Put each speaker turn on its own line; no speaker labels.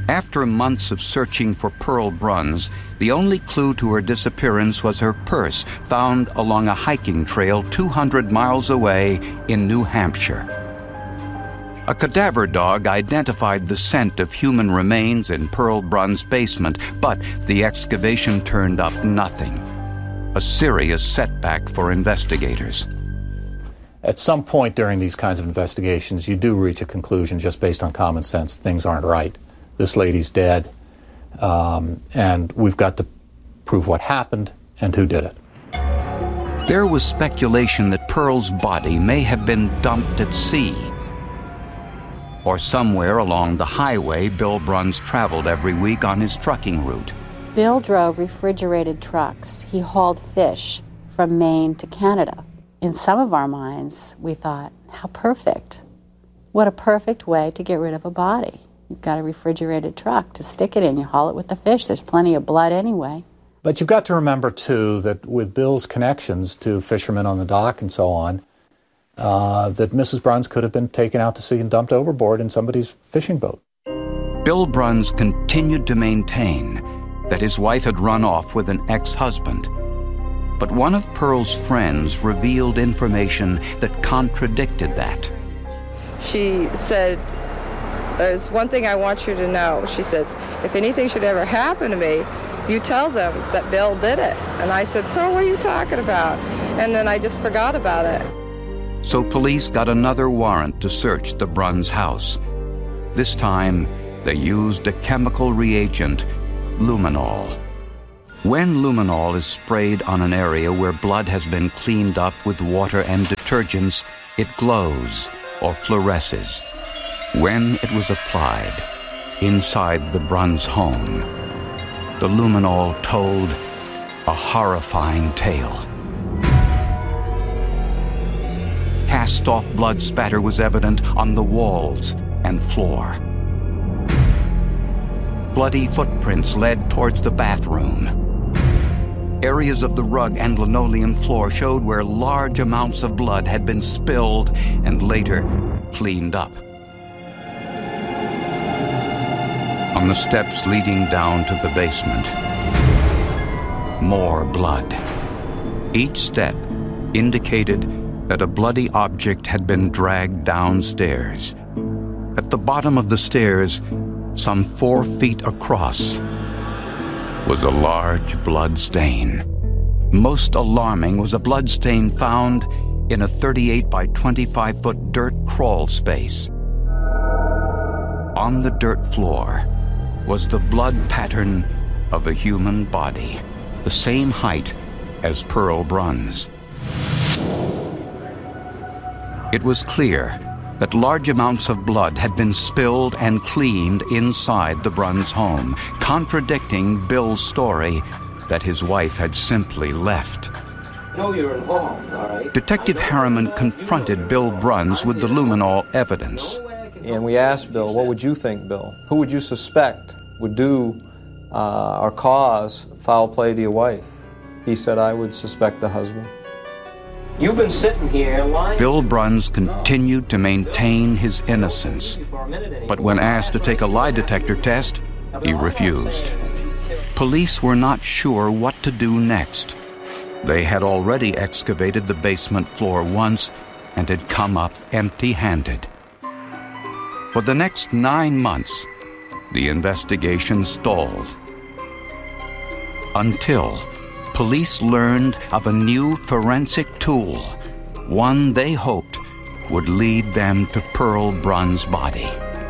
After months of searching for Pearl Bruns, the only clue to her disappearance was her purse found along a hiking trail 200 miles away in New Hampshire. A cadaver dog identified the scent of human remains in Pearl Bruns' basement, but the excavation turned up nothing. A serious setback for investigators.
At some point during these kinds of investigations, you do reach a conclusion just based on common sense. Things aren't right. This lady's dead, and we've got to prove what happened and who did it.
There was speculation that Pearl's body may have been dumped at sea, or somewhere along the highway Bill Bruns traveled every week on his trucking route.
Bill drove refrigerated trucks. He hauled fish from Maine to Canada. In some of our minds, we thought, how perfect. What a perfect way to get rid of a body. You've got a refrigerated truck to stick it in. You haul it with the fish. There's plenty of blood anyway.
But you've got to remember, too, that with Bill's connections to fishermen on the dock and so on, that Mrs. Bruns could have been taken out to sea and dumped overboard in somebody's fishing boat.
Bill Bruns continued to maintain that his wife had run off with an ex-husband. But one of Pearl's friends revealed information that contradicted that.
She said, "There's one thing I want you to know." She says, "If anything should ever happen to me, you tell them that Bill did it." And I said, "Pearl, what are you talking about?" And then I just forgot about it.
So police got another warrant to search the Bruns house. This time, they used a chemical reagent, luminol. When luminol is sprayed on an area where blood has been cleaned up with water and detergents, it glows or fluoresces. When it was applied inside the Bruns home, the luminol told a horrifying tale. Cast-off blood spatter was evident on the walls and floor. Bloody footprints led towards the bathroom. Areas of the rug and linoleum floor showed where large amounts of blood had been spilled and later cleaned up. On the steps leading down to the basement, more blood. Each step indicated that a bloody object had been dragged downstairs. At the bottom of the stairs, some 4 feet across, was a large blood stain. Most alarming was a blood stain found in a 38 by 25-foot dirt crawl space. On the dirt floor was the blood pattern of a human body, the same height as Pearl Bruns. It was clear that large amounts of blood had been spilled and cleaned inside the Bruns home, contradicting Bill's story that his wife had simply left.
No, you're involved, all right?
Detective Harriman confronted Bill Bruns with the luminol evidence.
And we asked Bill, what would you think, Bill? Who would you suspect would do or cause foul play to your wife? He said, I would suspect the husband.
You've been sitting here lying.
Bill Bruns continued to maintain his innocence, but when asked to take a lie detector test, he refused. Police were not sure what to do next. They had already excavated the basement floor once and had come up empty-handed. For the next 9 months, the investigation stalled. Until police learned of a new forensic tool, one they hoped would lead them to Pearl Bruns' body.